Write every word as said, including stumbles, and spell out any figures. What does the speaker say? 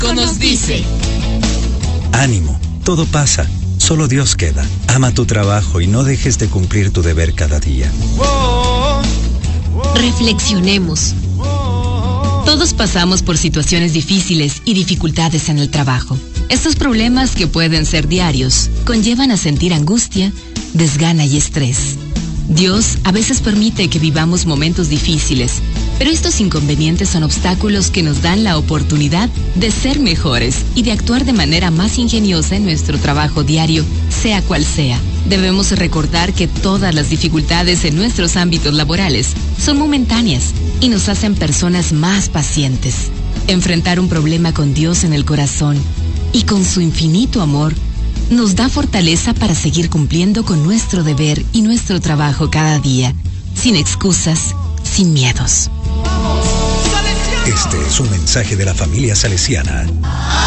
horóscopo nos dice: ánimo, todo pasa, solo Dios queda. Ama tu trabajo y no dejes de cumplir tu deber cada día. Reflexionemos. Todos pasamos por situaciones difíciles y dificultades en el trabajo. Estos problemas, que pueden ser diarios, conllevan a sentir angustia, desgana y estrés. Dios a veces permite que vivamos momentos difíciles, pero estos inconvenientes son obstáculos que nos dan la oportunidad de ser mejores y de actuar de manera más ingeniosa en nuestro trabajo diario, sea cual sea. Debemos recordar que todas las dificultades en nuestros ámbitos laborales son momentáneas y nos hacen personas más pacientes. Enfrentar un problema con Dios en el corazón y con su infinito amor nos da fortaleza para seguir cumpliendo con nuestro deber y nuestro trabajo cada día, sin excusas, sin miedos. Este es un mensaje de la familia salesiana.